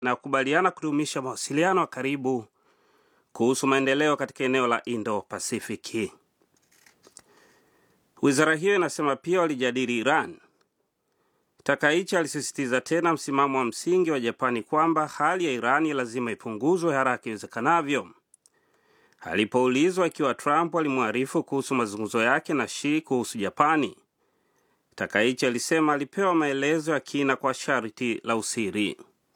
na kukubaliana kudumisha mawasiliano ya karibu kuhusu maendeleo katika eneo la Indo-Pasifiki. Wizara hiyo inasema pia walijadili Iran. Takaichi alisisitiza tena msimamo wa msingi wa Japani kwamba hali ya Irani lazima ipunguzwe haraka iwezekanavyo. Alipoulizwa ikiwa Trump alimwarifu kuhusu mazungumzo yake na Xi kuhusu Japani, Takaichi alisema alipewa maelezo ya kina kwa sharti la usiri.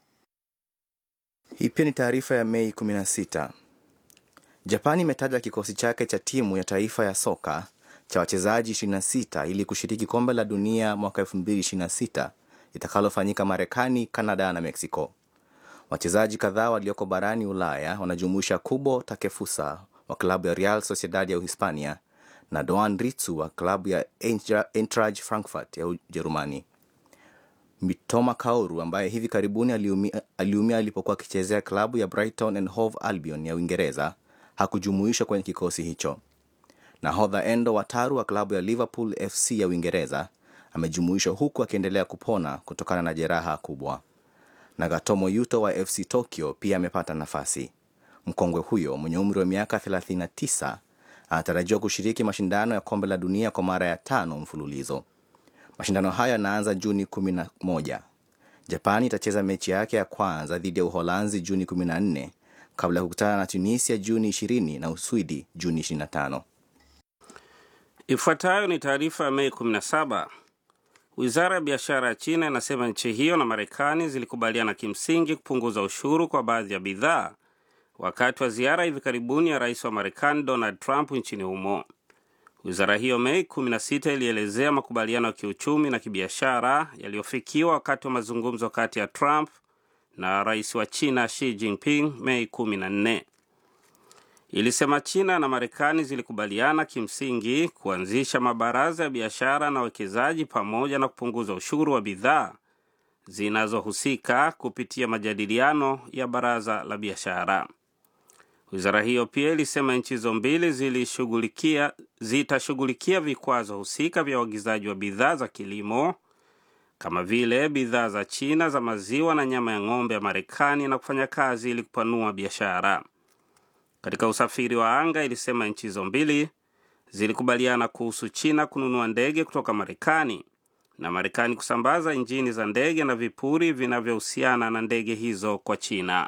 Hii pia ni taarifa ya Mei 16. Japani imetaja kikosi chake cha timu ya taifa ya soka cha wachezaji 26 ili kushiriki kombe la dunia mwaka 2026 itakalofanyika Marekani, Kanada na Mexico. Wachezaji kadhaa walioko barani Ulaya wanajumuisha Kubo Takefusa wa klabu ya Real Sociedad ya Uhispania na Doan Ritsu wa klabu ya Eintracht Frankfurt ya Ujerumani. Mitoma Kaoru ambaye hivi karibuni aliumia alipokuwa akichezea klabu ya Brighton and Hove Albion ya Uingereza hakujumuishwa kwenye kikosi hicho. Nahodha Endo Wataru wa klabu ya Liverpool FC ya Uingereza amejumuishwa huku akiendelea kupona kutokana na jeraha kubwa. Nagatomo Yuto wa FC Tokyo pia amepata nafasi. Mkongwe huyo mwenye umri wa miaka 39 anatarajiwa kushiriki mashindano ya kombe la dunia kwa mara ya 5 mfululizo. Mashindano haya yanaanza Juni 11. Japani itacheza mechi yake ya kwanza dhidi ya Uholanzi Juni 14 kabla ya kukutana na Tunisia Juni 20 na Uswidi Juni 25. Ifuatayo ni taarifa ya Mei 17. Wizara ya biashara ya China inasema nchi hiyo na Marekani zilikubaliana kimsingi kupunguza ushuru kwa baadhi ya bidhaa wakati wa ziara hivi karibuni ya rais wa Marekani Donald Trump nchini humo. Wizara hiyo Mei 16 ilielezea makubaliano ya kiuchumi na kibiashara yaliyofikiwa wakati wa mazungumzo kati ya Trump na rais wa China Xi Jinping Mei 14. Ilisema China na Marekani zilikubaliana kimsingi kuanzisha mabaraza ya biashara na wekezaji pamoja na kupunguza ushuru wa bidhaa zinazohusika kupitia majadiliano ya baraza la biashara. Wizara hiyo pia ilisema nchi hizo mbili zitashughulikia vikwazo husika vya uagizaji wa bidhaa za kilimo kama vile bidhaa za China za maziwa na nyama ya ng'ombe ya Marekani na kufanya kazi ili kupanua biashara. Katika usafiri wa anga ilisema nchi hizo mbili zilikubaliana kuhusu China kununua ndege kutoka Marekani na Marekani kusambaza injini za ndege na vipuri vinavyohusiana na ndege hizo kwa China.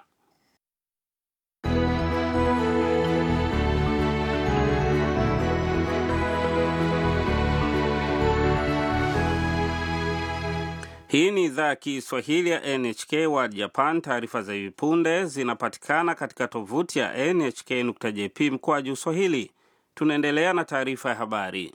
Hii ni idhaa ya Kiswahili ya NHK World Japan. Taarifa za hivi punde zinapatikana katika tovuti ya nhk.jp/Swahili. Tunaendelea na taarifa ya habari.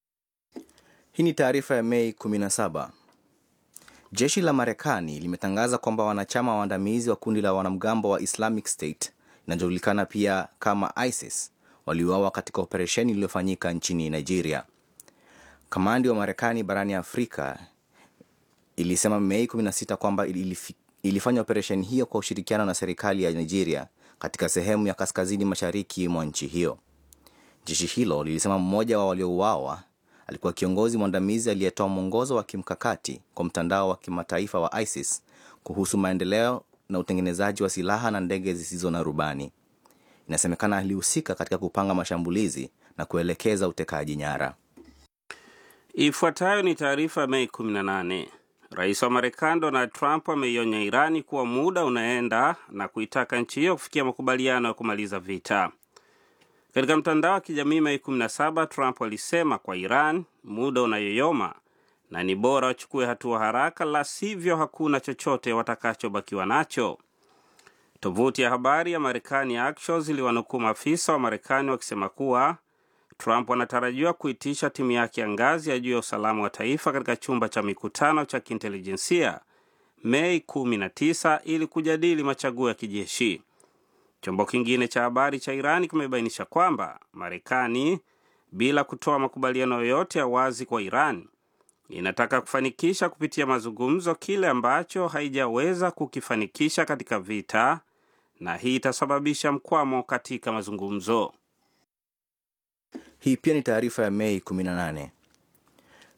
Hii ni taarifa ya Mei 17. Jeshi la Marekani limetangaza kwamba wanachama waandamizi wa kundi la wanamgambo wa Islamic State linalojulikana pia kama ISIS waliuawa katika operesheni iliyofanyika nchini Nigeria. Kamandi wa Marekani barani Afrika ilisema Mei 16 kwamba ilifanya operesheni hiyo kwa ushirikiano na serikali ya Nigeria katika sehemu ya kaskazini mashariki mwa nchi hiyo. Jeshi hilo lilisema mmoja wa waliouawa alikuwa kiongozi mwandamizi aliyetoa mwongozo wa kimkakati kwa mtandao wa kimataifa wa ISIS kuhusu maendeleo na utengenezaji wa silaha na ndege zisizo na rubani. Inasemekana alihusika katika kupanga mashambulizi na kuelekeza utekaji nyara. Ifuatayo ni taarifa ya Mei 18. Rais wa Marekani Donald Trump ameionya Irani kuwa muda unaenda na kuitaka nchi hiyo kufikia makubaliano ya kumaliza vita. Katika mtandao wa kijamii Mei 17, Trump alisema kwa Iran muda unayoyoma na ni bora wachukue hatua haraka, la sivyo hakuna chochote watakachobakiwa nacho. Tovuti ya habari ya Marekani Axios iliwanukuu maafisa wa Marekani wakisema kuwa Trump anatarajiwa kuitisha timu yake ya ngazi ya juu ya usalama wa taifa katika chumba cha mikutano cha kiintelijensia Mei 19 ili kujadili machaguo ya kijeshi. Chombo kingine cha habari cha Irani kimebainisha kwamba Marekani, bila kutoa makubaliano yoyote ya wazi kwa Iran, inataka kufanikisha kupitia mazungumzo kile ambacho haijaweza kukifanikisha katika vita, na hii itasababisha mkwamo katika mazungumzo. Hii pia ni taarifa ya Mei 18.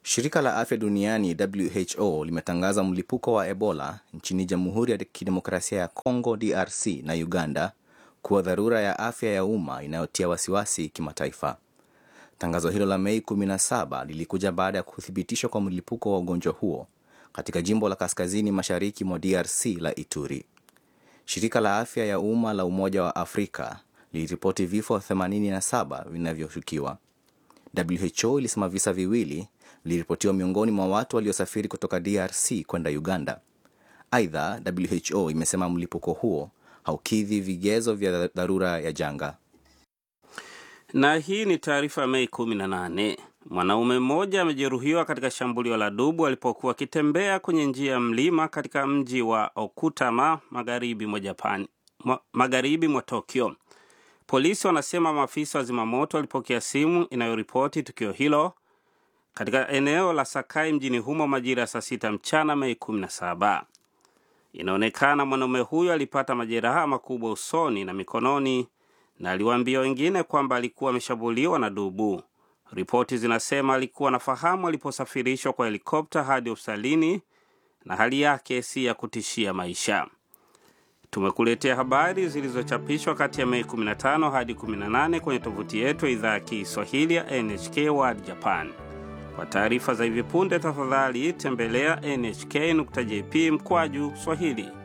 Shirika la Afya Duniani WHO limetangaza mlipuko wa Ebola nchini Jamhuri ya Kidemokrasia ya Kongo DRC na Uganda kuwa dharura ya afya ya umma inayotia wasiwasi kimataifa. Tangazo hilo la Mei 17 lilikuja baada ya kuthibitishwa kwa mlipuko wa ugonjwa huo katika jimbo la kaskazini mashariki mwa DRC la Ituri. Shirika la Afya ya Umma la Umoja wa Afrika liliripoti vifo 87 vinavyoshukiwa. WHO ilisema visa viwili viliripotiwa miongoni mwa watu waliosafiri kutoka DRC kwenda Uganda. Aidha, WHO imesema mlipuko huo haukidhi vigezo vya dharura ya janga. Na hii ni taarifa ya Mei 18. Mwanaume mmoja amejeruhiwa katika shambulio la dubu alipokuwa akitembea kwenye njia ya mlima katika mji wa Okutama magharibi mwa Tokyo. Polisi wanasema maafisa wa zimamoto walipokea simu inayoripoti tukio hilo katika eneo la Sakai mjini humo majira ya saa 6 mchana Mei 17. Inaonekana mwanaume huyo alipata majeraha makubwa usoni na mikononi na aliwaambia wengine kwamba alikuwa ameshambuliwa na dubu. Ripoti zinasema alikuwa anafahamu aliposafirishwa kwa helikopta hadi hospitalini na hali yake si ya kutishia maisha. Tumekuletea habari zilizochapishwa kati ya Mei 15 hadi 18 kwenye tovuti yetu idhaa ya Kiswahili ya NHK World Japan. Kwa taarifa za hivi punde tafadhali tembelea nhk.jp/Swahili.